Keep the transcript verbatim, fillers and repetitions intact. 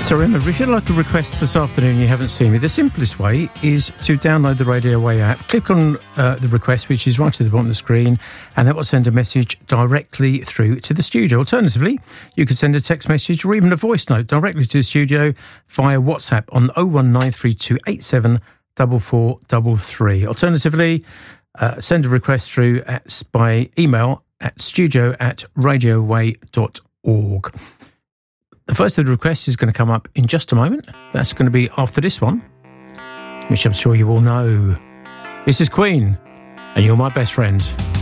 So remember, if you'd like a request this afternoon and you haven't seen me, the simplest way is to download the Radio Way app, click on uh, the request, which is right at the bottom of the screen, and that will send a message directly through to the studio. Alternatively, you can send a text message or even a voice note directly to the studio via WhatsApp on oh one nine three two eight seven four four three three. Alternatively, uh, send a request through at, by email at studio at radioway dot org. The first of the requests is going to come up in just a moment. That's going to be after this one, which I'm sure you all know. This is Queen, and You're My Best Friend.